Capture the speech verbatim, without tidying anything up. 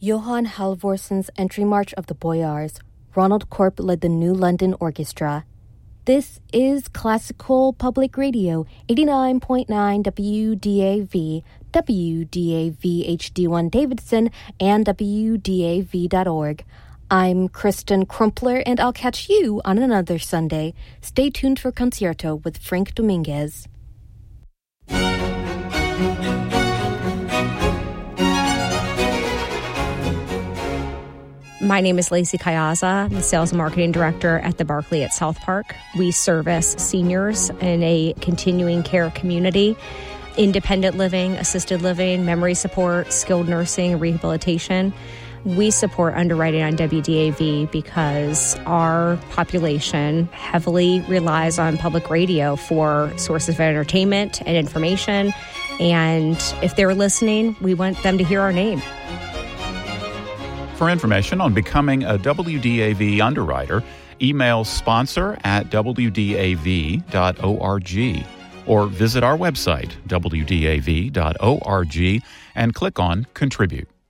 Johann Halvorsen's Entry March of the Boyars. Ronald Corp led the New London Orchestra. This is Classical Public Radio, eighty-nine point nine W D A V, W D A V H D one Davidson, and W D A V dot org. I'm Kristen Crumpler, and I'll catch you on another Sunday. Stay tuned for Concerto with Frank Dominguez. My name is Lacey Kayaza. I'm the Sales and Marketing Director at the Barclay at South Park. We service seniors in a continuing care community, independent living, assisted living, memory support, skilled nursing, rehabilitation. We support underwriting on W D A V because our population heavily relies on public radio for sources of entertainment and information. And if they're listening, we want them to hear our name. For information on becoming a W D A V underwriter, email sponsor at W D A V dot org or visit our website, W D A V dot org, and click on Contribute.